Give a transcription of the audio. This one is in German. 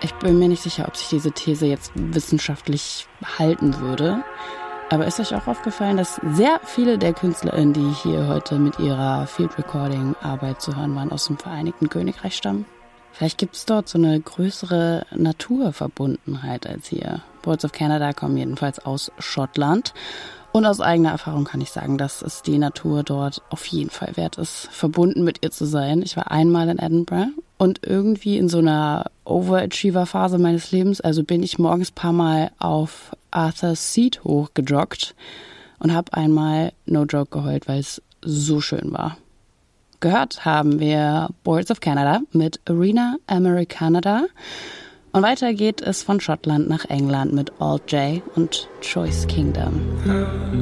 Ich bin mir nicht sicher, ob sich diese These jetzt wissenschaftlich halten würde. Aber ist euch auch aufgefallen, dass sehr viele der KünstlerInnen, die hier heute mit ihrer Field Recording Arbeit zu hören waren, aus dem Vereinigten Königreich stammen? Vielleicht gibt es dort so eine größere Naturverbundenheit als hier. Boards of Canada kommen jedenfalls aus Schottland. Und aus eigener Erfahrung kann ich sagen, dass es die Natur dort auf jeden Fall wert ist, verbunden mit ihr zu sein. Ich war einmal in Edinburgh und irgendwie in so einer Overachiever-Phase meines Lebens, also bin ich morgens ein paar Mal auf Arthur's Seat hochgejoggt und habe einmal no joke geheult, weil es so schön war. Gehört haben wir Boards of Canada mit Arena Americanada. Und weiter geht es von Schottland nach England mit Alt J und Choice Kingdom.